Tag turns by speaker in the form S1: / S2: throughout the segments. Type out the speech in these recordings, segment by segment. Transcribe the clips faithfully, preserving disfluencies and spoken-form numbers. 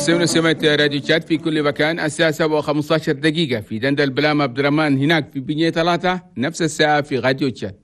S1: مستمعين سمعت راديو تشات في كل مكان الساعة سبعة وخمسة عشر دقيقة في دندل بلام عبد الرحمن هناك في بنية ثلاثة نفس الساعة في راديو تشات.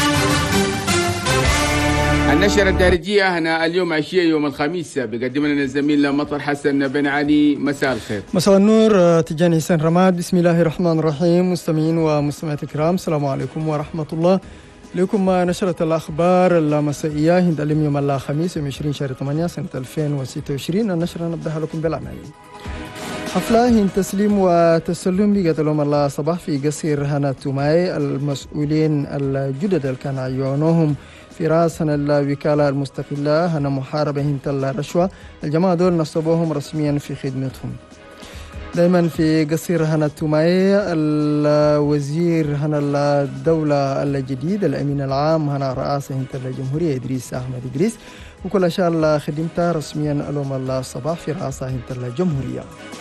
S1: النشرة الدارجية هنا اليوم عشية يوم الخميس بيقدم لنا الزميل مطر حسن بن علي. مساء الخير.
S2: مساء النور تجاني حسين رماد. بسم الله الرحمن الرحيم. مستمعين ومستمعات الكرام السلام عليكم ورحمة الله. لكم نشرة الأخبار المسائية هند اليوم يوم الخميس يوم عشرين شهر ثمانية سنة ألفين وستة وعشرين. النشرة نبدأها لكم بالعناوين. حفلة هند تسليم وتسلم بقتلهم الله صباح في قصر هنا توماي. المسؤولين الجدد اللي كان عيونوهم في راس هنا الوكالة المستقلة هنا محاربة هند الرشوة، الجماعة دول نصبوهم رسميا في خدمتهم. دائما في قصير هنا التوماي الوزير هنا الدولة الجديد الأمين العام هنا رئاسة هند الجمهورية إدريس أحمد إدريس، وكل شاء خدمته رسميا اليوم الصباح في رئاسة هند الجمهورية.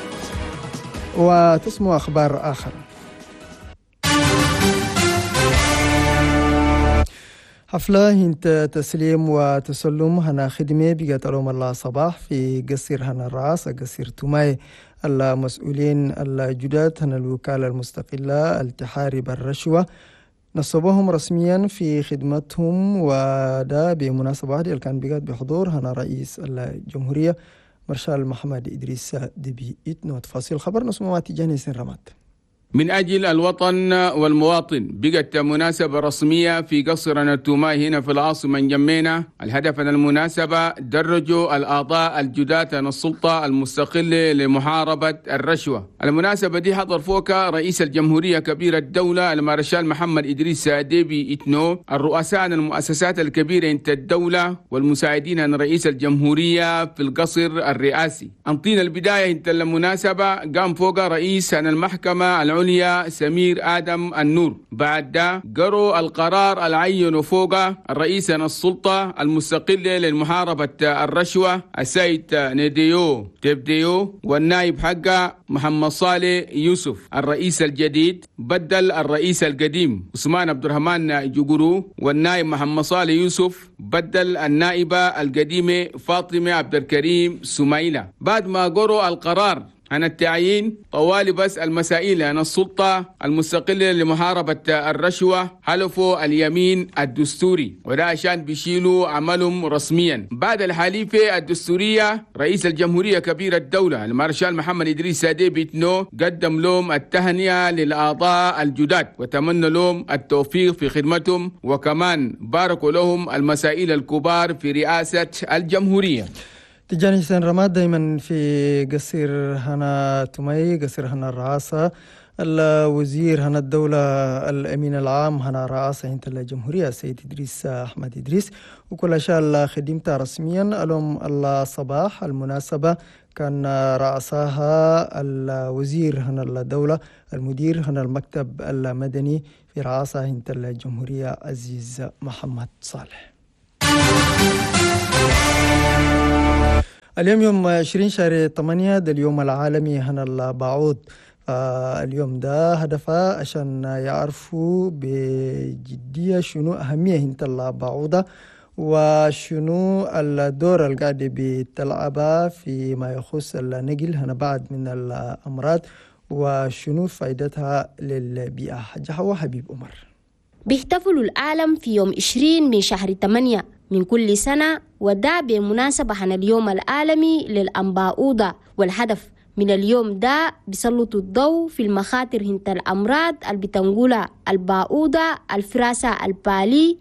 S2: وتسمع أخبار آخر. حفلة هند تسليم وتسلم هنا خدمة بقت اليوم الله صباح في قصير هنا الرئاسة قصير توماي. المسؤولين الجداد هنا الوكالة المستقلة التحارب الرشوة نصبوهم رسميا في خدمتهم، وده بمناسبة اللي كان بقت بحضور هنا رئيس الجمهورية مارشال محمد إدريس دبي إتنو. تفاصيل خبر نسمع تجاني سن رمات.
S1: من أجل الوطن والمواطن بقت مناسبة رسمية في قصر التوماي هنا في العاصمة جمينة. الهدف من المناسبة درجوا الأعضاء الجداد من السلطة المستقلة لمحاربة الرشوة. المناسبة دي حضر فوقها رئيس الجمهورية كبير الدولة المارشال محمد إدريس ديبي إتنو، الرؤساء عن المؤسسات الكبيرة انت الدولة والمساعدين عن رئيس الجمهورية في القصر الرئاسي. أنطينا البداية انت المناسبة قام فوقها رئيس عن المحكمة العليا سمير آدم النور. بعد ده قروا القرار العين فوق الرئيس السلطة المستقلة للمحاربة الرشوة السيد نديو تبديو، والنائب حقه محمد صالح يوسف. الرئيس الجديد بدل الرئيس القديم عثمان عبد الرحمن جوجرو، والنائب محمد صالح يوسف بدل النائبة القديمة فاطمة عبد الكريم سميلة. بعد ما قروا القرار عن التعيين طوالي بس المسائل عن السلطة المستقلة لمحاربة الرشوة حلفوا اليمين الدستوري، وده عشان بيشيلوا عملهم رسميا. بعد الحليفة الدستورية رئيس الجمهورية كبير الدولة المارشال محمد إدريس ديبي إتنو قدم لهم التهنئة للأعضاء الجداد وتمنى لهم التوفيق في خدمتهم، وكمان باركوا لهم المسائل الكبار في رئاسة الجمهورية.
S2: تجاني حسين رماد. دايما في قصير هنا توماي قصير هنا الرئاسة الوزير هنا الدولة الأمين العام هنا رئاسة هند الجمهورية السيد إدريس أحمد إدريس، وكل شاء خدمته رسميا اليوم الصباح. المناسبة كان رأسها الوزير هنا الدولة المدير هنا المكتب المدني في رئاسة هند الجمهورية عزيز محمد صالح. اليوم يوم عشرين شهر ثمانية ده اليوم العالمي هنا البعوض. اليوم ده هدفه عشان يعرفوا بجدية شنو أهمية هند البعوضة وشنو الدور اللي قاعد بتلعبها فيما يخص النقل هنا بعد من الأمراض وشنو فائدتها للبيئة. حجة حبيب عمر.
S3: بيحتفلوا العالم في يوم عشرين من شهر ثمانية من كل سنة، وده بمناسبة عن اليوم العالمي للأنباؤودة. والهدف من اليوم ده بيسلطوا الضوء في المخاطر هنت الأمراض اللي بتنقلها الباؤودة الفراسة البالي.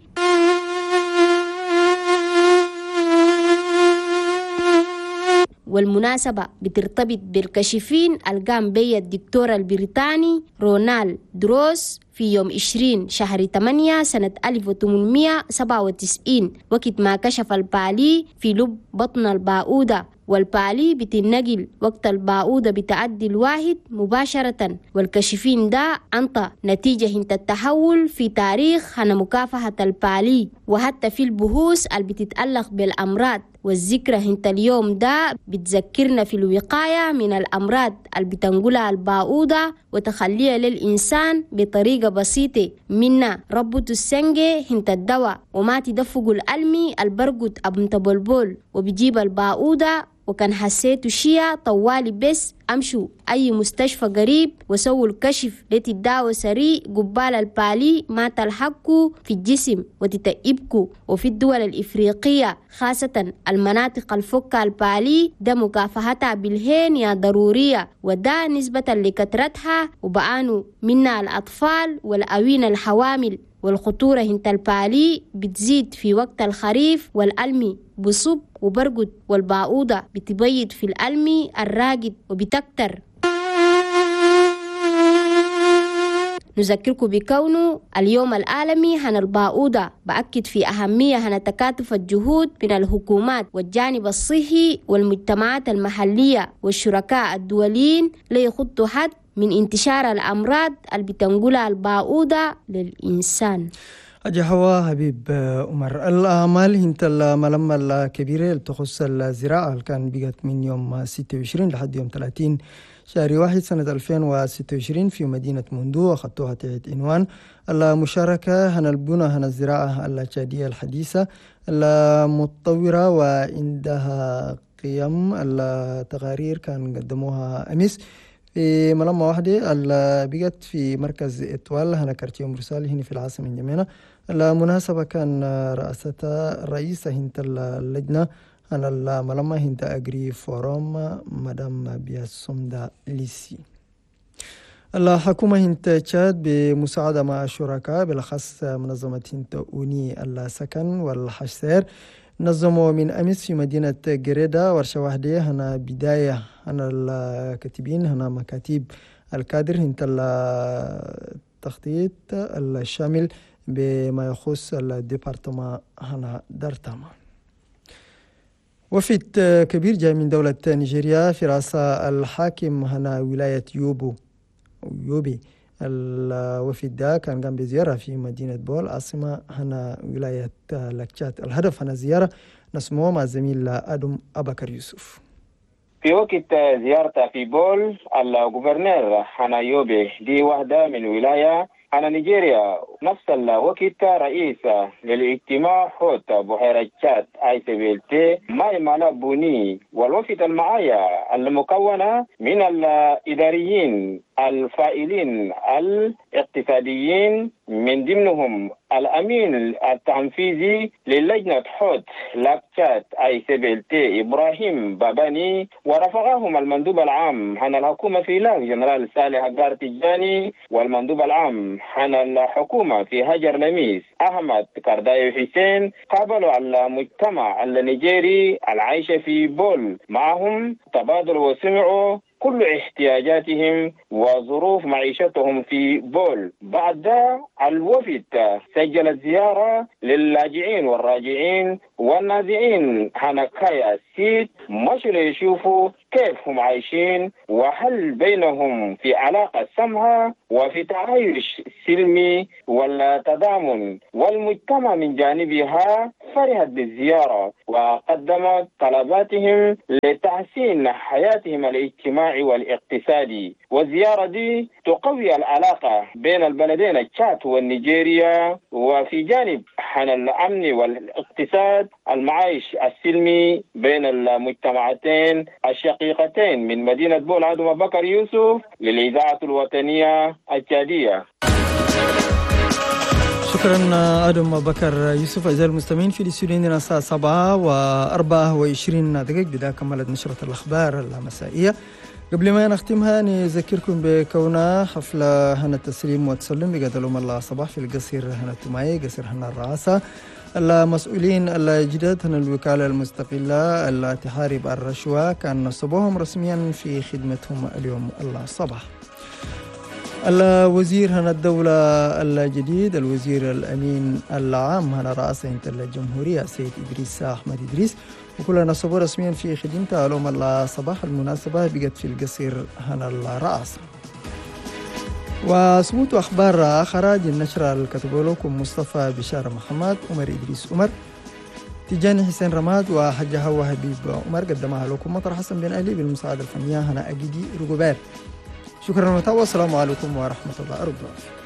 S3: والمناسبة بترتبط بالكشفين القام بي الدكتور البريطاني رونالد دروس في يوم عشرين شهر ثمانية سنة ألف وثمانمائة وسبعة وتسعين، وقت ما كشف البالي في لب بطن الباؤودة. والبالي بتنقل وقت الباؤودة بتعدي الواحد مباشرة، والكشفين ده أنطى نتيجة هنت التحول في تاريخ هنا مكافحة البالي، وحتى في البحوث اللي بتتألق بالأمراض. والذكرى هنت اليوم ده بتذكرنا في الوقاية من الأمراض اللي بتنقلها الباؤودة وتخليها للإنسان بطريقة بسيطة، منا ربط السنجة هنت الدواء، وما تدفق الألمي البرقد أبن تبلبول وبيجيب الباؤودة وكان حسيت شيء طوالي بس أمشوا أي مستشفى قريب وسووا الكشف لتداوى سريع قبال البالي ما تلحقوا في الجسم وتتئبكوا. وفي الدول الإفريقية خاصة المناطق الفكة البالي ده مكافحتها بالهين يا ضرورية، وده نسبة لكثرتها وبعانوا منها الأطفال والأوين الحوامل. والخطورة هنت البالي بتزيد في وقت الخريف والألمي بصب وبرقد، والبعوضة بتبيض في الألمي الراقد وبتكتر. نذكركم بكونه اليوم العالمي عن البعوضة، بأكد في أهمية عن تكاتف الجهود من الحكومات والجانب الصحي والمجتمعات المحلية والشركاء الدوليين ليخطوا حد من انتشار الأمراض اللي بتنقلها البعوضة للإنسان.
S2: أجي حوا حبيب عمر، الآمال هنت الملمة الكبيرة اللي تخص الزراعة اللي كان بقت من يوم ستة وعشرين لحد يوم ثلاثين شهر واحد سنة ألفين وستة وعشرين في مدينة موندو، أخذتوها تحت عنوان المشاركة هن البنى هن الزراعة التشادية الحديثة المتطورة وعندها قيم. التقارير كان قدموها أمس في ملمة واحدة اللي بقت في مركز إتوال هنا كارتيوم مرسال هنا في العاصمة الجمينة. المناسبة كان رئاستها الرئيسة هنت اللجنة أنا الملمة هنت أجري فوروم مدام بياسومدا ليسي. الحكومة هنت تشاد بمساعدة مع الشركاء بالأخص منظمة هنت أوني السكن والحشسير نظموا من أمس في مدينة جريدة ورشة واحدة هنا بداية هنا الكاتبين هنا مكاتب الكادر هنت التخطيط الشامل بما يخص الديبارتما هنا دارتاما. وفد كبير جاي من دولة نيجيريا في رأس الحاكم هنا ولاية يوبو يوبي. الوفد ده كان قام بزيارة في مدينة بول عاصمة هنا ولاية لاكتشات. الهدف هنا زيارة نسموه مع زميل أدم أبكر يوسف.
S4: في وقت زيارته في بول الغوفرنر هنا يوبي دي واحدة من ولاية أنا نيجيريا. نفس الوقت رئيس للاجتماع حوت بحيرة تشاد آي سي بي إل تي ماي مالا بوني والوفد المعايا المكونة من الإداريين الفائلين الاقتصاديين من ضمنهم الأمين التنفيذي للجنة حوت لاكتشات آي سي بي إل تي إبراهيم باباني، ورافقهم المندوب العام عن الحكومة في لاك جنرال صالح غار تجاني، والمندوب العام عن الحكومة في هجر لميس أحمد كرداي حسين. قابلوا المجتمع النيجيري العايش في بول معهم، تبادلوا وسمعوا كل احتياجاتهم وظروف معيشتهم في بول. بعد الوفد سجل زيارة للاجئين والراجعين والنازعين هناكايا سيت، مشوا ليشوفوا كيف هم عايشين وهل بينهم في علاقة سمحة وفي تعايش سلمي والتضامن. والمجتمع من جانبها فرحت بالزيارة وقدمت طلباتهم لتحسين حياتهم الاجتماعي والاقتصادي. والزيارة دي تقوي العلاقة بين البلدين تشاد والنيجيريا، وفي جانب عن الأمن والاقتصاد المعايش السلمي بين المجتمعتين الشقيقتين. من مدينة بول أدم أبكر يوسف للإذاعة الوطنية التشادية.
S2: شكرا أدم بكر يوسف. أعزائي المستمعين في الاستوديو عندنا الساعة سبعة وأربعة وعشرين دقيقة بداية كملت نشرة الأخبار المسائية. قبل ما نختمها نذكركم بكونها حفلة هنا التسليم والتسلم بقدر الله صباح في القصر هنا التماي قصر هنا الرئاسة. المسؤولين الجداد هنا الوكالة المستقلة التي تحارب الرشوة كان نصبوهم رسميا في خدمتهم اليوم الصباح. الوزير هنا الدولة الجديد الوزير الأمين العام هنا رئاسة الجمهورية سيد إدريس أحمد إدريس، وكلنا نصبوا رسميا في خدمته اليوم الصباح. المناسبة بقت في القصر هنا الرئاسة. وسموت أخبار أخرى دي النشرة اللي كتبوا لكم مصطفى بشار محمد، عمر إدريس عمر، تجاني حسين رماد، وحجة هوا حبيب عمر. قدمها لكم مطر حسن بن علي بالمساعدة الفنية هنا أجدي رقبات. شكرا للمتابعة والسلام عليكم ورحمة الله وبركاته.